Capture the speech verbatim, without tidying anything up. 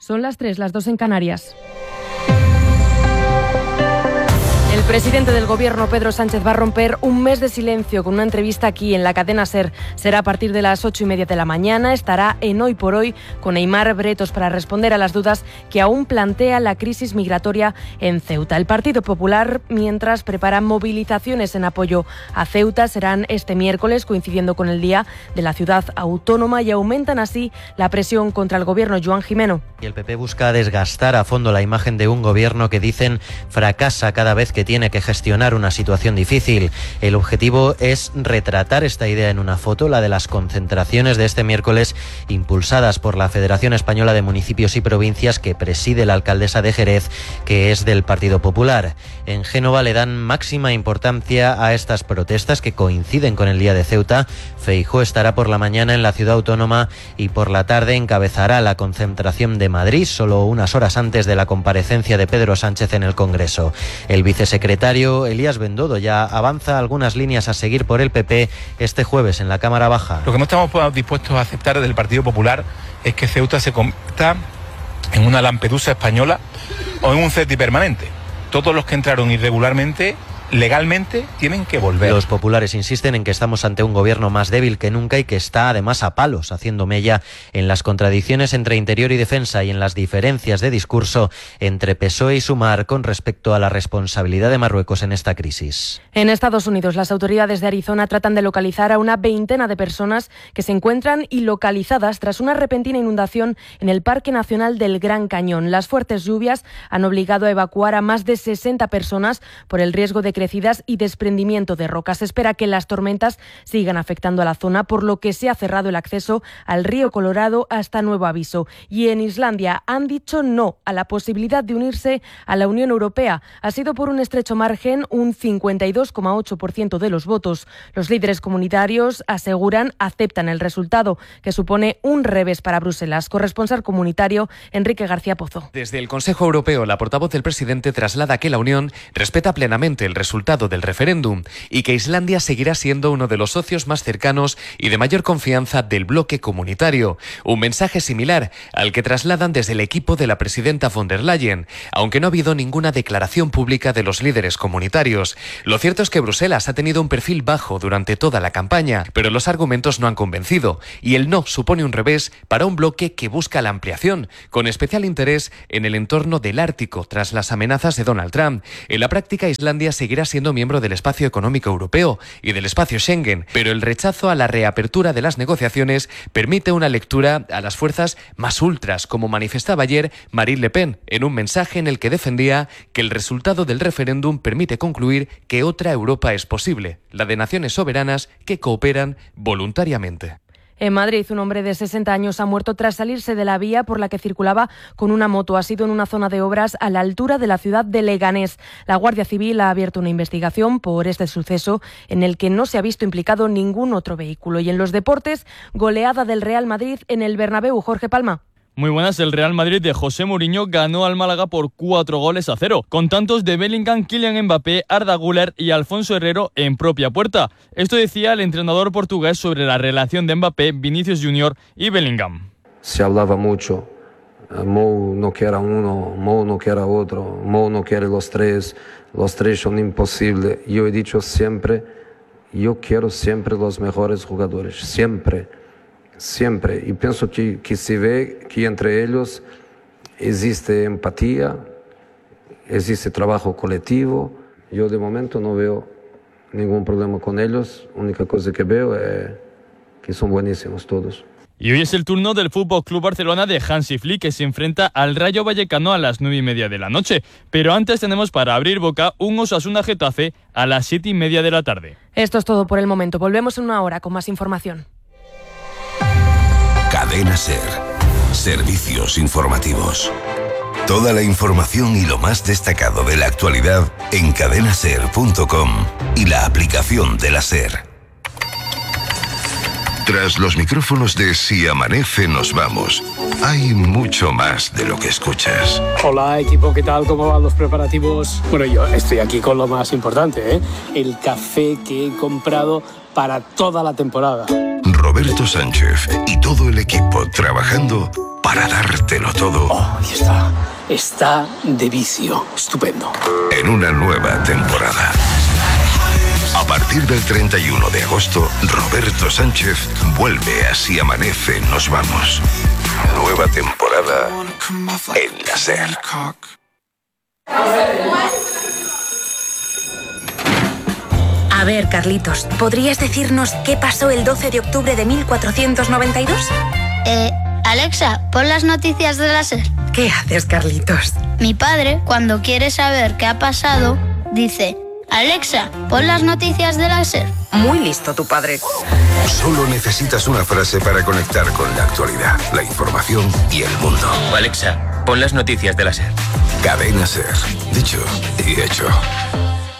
Son las tres, las dos en Canarias. El presidente del Gobierno, Pedro Sánchez, va a romper un mes de silencio con una entrevista aquí en la cadena SER. Será a partir de las ocho y media de la mañana. Estará en Hoy por Hoy con Aimar Bretos para responder a las dudas que aún plantea la crisis migratoria en Ceuta. El Partido Popular, mientras, prepara movilizaciones en apoyo a Ceuta. Serán este miércoles, coincidiendo con el Día de la Ciudad Autónoma, y aumentan así la presión contra el Gobierno. Joan Jimeno. Y el P P busca desgastar a fondo la imagen de un Gobierno que dicen fracasa cada vez que tiene que gestionar una situación difícil. El objetivo es retratar esta idea en una foto, la de las concentraciones de este miércoles impulsadas por la Federación Española de Municipios y Provincias que preside la alcaldesa de Jerez, que es del Partido Popular. En Génova le dan máxima importancia a estas protestas que coinciden con el Día de Ceuta. Feijóo estará por la mañana en la ciudad autónoma y por la tarde encabezará la concentración de Madrid, solo unas horas antes de la comparecencia de Pedro Sánchez en el Congreso. El vicesecretario Elías Bendodo ya avanza algunas líneas a seguir por el P P este jueves en la Cámara Baja. Lo que no estamos dispuestos a aceptar desde el Partido Popular es que Ceuta se convierta en una Lampedusa española o en un C E T I permanente. Todos los que entraron irregularmente, legalmente, tienen que volver. Los populares insisten en que estamos ante un gobierno más débil que nunca y que está además a palos, haciendo mella en las contradicciones entre interior y defensa y en las diferencias de discurso entre P S O E y Sumar con respecto a la responsabilidad de Marruecos en esta crisis. En Estados Unidos, las autoridades de Arizona tratan de localizar a una veintena de personas que se encuentran ilocalizadas tras una repentina inundación en el Parque Nacional del Gran Cañón. Las fuertes lluvias han obligado a evacuar a más de sesenta personas por el riesgo de crecidas y desprendimiento de rocas. Se espera que las tormentas sigan afectando a la zona, por lo que se ha cerrado el acceso al río Colorado hasta nuevo aviso. Y en Islandia han dicho no a la posibilidad de unirse a la Unión Europea. Ha sido por un estrecho margen, un cincuenta y dos coma ocho por ciento de los votos. Los líderes comunitarios aseguran aceptan el resultado, que supone un revés para Bruselas. Corresponsal comunitario Enrique García Pozo. Desde el Consejo Europeo, la portavoz del presidente traslada que la Unión respeta plenamente el resultado resultado del referéndum y que Islandia seguirá siendo uno de los socios más cercanos y de mayor confianza del bloque comunitario. Un mensaje similar al que trasladan desde el equipo de la presidenta von der Leyen, aunque no ha habido ninguna declaración pública de los líderes comunitarios. Lo cierto es que Bruselas ha tenido un perfil bajo durante toda la campaña, pero los argumentos no han convencido y el no supone un revés para un bloque que busca la ampliación, con especial interés en el entorno del Ártico tras las amenazas de Donald Trump. En la práctica, Islandia seguirá siendo miembro del Espacio Económico Europeo y del Espacio Schengen, pero el rechazo a la reapertura de las negociaciones permite una lectura a las fuerzas más ultras, como manifestaba ayer Marine Le Pen en un mensaje en el que defendía que el resultado del referéndum permite concluir que otra Europa es posible, la de naciones soberanas que cooperan voluntariamente. En Madrid, un hombre de sesenta años ha muerto tras salirse de la vía por la que circulaba con una moto. Ha sido en una zona de obras a la altura de la ciudad de Leganés. La Guardia Civil ha abierto una investigación por este suceso en el que no se ha visto implicado ningún otro vehículo. Y en los deportes, goleada del Real Madrid en el Bernabéu. Jorge Palma. Muy buenas, el Real Madrid de José Mourinho ganó al Málaga por cuatro goles a cero, con tantos de Bellingham, Kylian Mbappé, Arda Güler y Alfonso Herrero en propia puerta. Esto decía el entrenador portugués sobre la relación de Mbappé, Vinicius Junior y Bellingham. Se hablaba mucho, Mo no quiere uno, Mo no quiere otro, Mo no quiere los tres, los tres son imposibles. Yo he dicho siempre, yo quiero siempre los mejores jugadores, siempre. Siempre, y pienso que, que se ve que entre ellos existe empatía, existe trabajo colectivo. Yo de momento no veo ningún problema con ellos, la única cosa que veo es que son buenísimos todos. Y hoy es el turno del F C Barcelona de Hansi Flick, que se enfrenta al Rayo Vallecano a las nueve y media de la noche. Pero antes tenemos para abrir boca un Osasuna Getafe a las siete y media de la tarde. Esto es todo por el momento. Volvemos en una hora con más información. Cadena SER. Servicios informativos. Toda la información y lo más destacado de la actualidad en cadena ser punto com y la aplicación de la SER. Tras los micrófonos de Si Amanece Nos Vamos, hay mucho más de lo que escuchas. Hola equipo, ¿qué tal? ¿Cómo van los preparativos? Bueno, yo estoy aquí con lo más importante, ¿eh? El café que he comprado para toda la temporada. Roberto Sánchez y todo el equipo trabajando para dártelo todo. Oh, ahí está. Está de vicio. Estupendo. En una nueva temporada. A partir del treinta y uno de agosto, Roberto Sánchez vuelve a Si Amanece Nos Vamos. Nueva temporada en la SER. A ver, Carlitos, ¿podrías decirnos qué pasó el doce de octubre de mil cuatrocientos noventa y dos? Eh, Alexa, pon las noticias de la SER. ¿Qué haces, Carlitos? Mi padre, cuando quiere saber qué ha pasado, dice: Alexa, pon las noticias de la SER. Muy listo tu padre. Solo necesitas una frase para conectar con la actualidad, la información y el mundo. Alexa, pon las noticias de la SER. Cadena SER. Dicho y hecho.